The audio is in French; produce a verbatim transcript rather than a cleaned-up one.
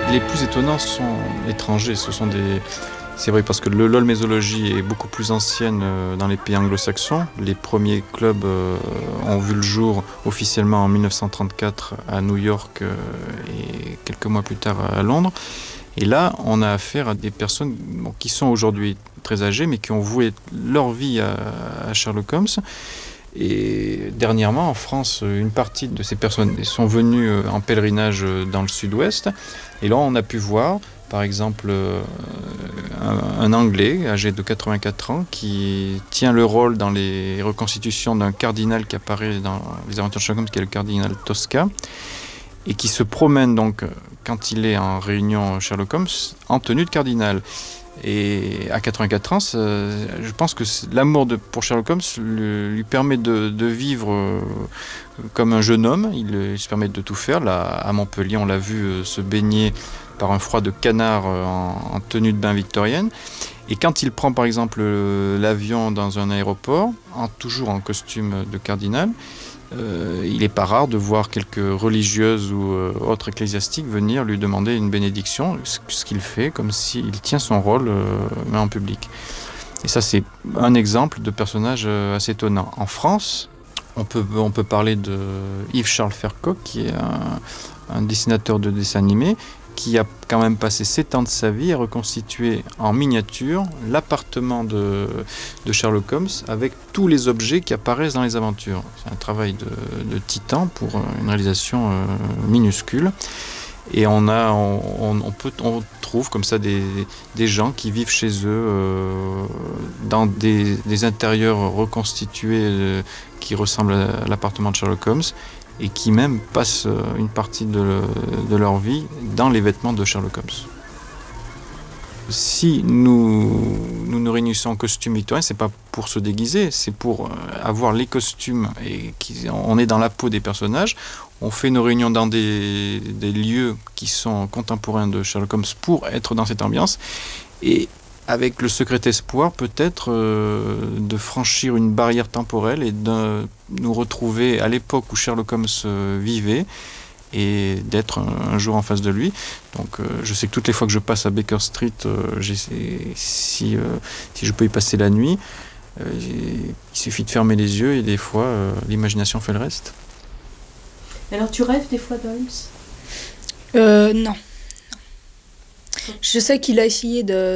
Les plus étonnants sont étrangers. Ce sont des... C'est vrai parce que le l'holmésologie est beaucoup plus ancienne dans les pays anglo-saxons. Les premiers clubs ont vu le jour officiellement en mille neuf cent trente-quatre à New York et quelques mois plus tard à Londres. Et là, on a affaire à des personnes bon, qui sont aujourd'hui très âgées, mais qui ont voué leur vie à, à Sherlock Holmes. Et dernièrement, en France, une partie de ces personnes sont venues en pèlerinage dans le sud-ouest. Et là, on a pu voir, par exemple, un, un Anglais âgé de quatre-vingt-quatre ans qui tient le rôle dans les reconstitutions d'un cardinal qui apparaît dans les aventures de Sherlock Holmes, qui est le cardinal Tosca, et qui se promène donc, quand il est en réunion Sherlock Holmes, en tenue de cardinal. Et à quatre-vingt-quatre ans, je pense que l'amour de, pour Sherlock Holmes lui, lui permet de, de vivre euh, comme un jeune homme. Il, il se permet de tout faire. Là, à Montpellier, on l'a vu euh, se baigner par un froid de canard euh, en, en tenue de bain victorienne. Et quand il prend par exemple euh, l'avion dans un aéroport, en, toujours en costume de cardinal, Euh, il n'est pas rare de voir quelques religieuses ou euh, autres ecclésiastiques venir lui demander une bénédiction, ce, ce qu'il fait comme s'il tient son rôle euh, mais en public. Et ça, c'est un exemple de personnage euh, assez étonnant. En France, on peut, on peut parler de Yves-Charles Fercoq, qui est un, un dessinateur de dessins animés, qui a quand même passé sept ans de sa vie à reconstituer en miniature l'appartement de, de Sherlock Holmes avec tous les objets qui apparaissent dans les aventures. C'est un travail de, de titan pour une réalisation euh, minuscule. Et on, a, on, on, peut, on trouve comme ça des, des gens qui vivent chez eux euh, dans des, des intérieurs reconstitués euh, qui ressemblent à l'appartement de Sherlock Holmes, et qui même passent une partie de, de leur vie dans les vêtements de Sherlock Holmes. Si nous nous, nous réunissons en costume victorien, c'est pas pour se déguiser, c'est pour avoir les costumes et qui, on est dans la peau des personnages. On fait nos réunions dans des, des lieux qui sont contemporains de Sherlock Holmes pour être dans cette ambiance. Et avec le secret espoir peut-être euh, de franchir une barrière temporelle et de nous retrouver à l'époque où Sherlock Holmes euh, vivait et d'être un, un jour en face de lui. Donc euh, je sais que toutes les fois que je passe à Baker Street, euh, si, euh, si je peux y passer la nuit, euh, il suffit de fermer les yeux et des fois euh, l'imagination fait le reste. Alors tu rêves des fois d'Holmes ? Euh, non. Je sais qu'il a essayé de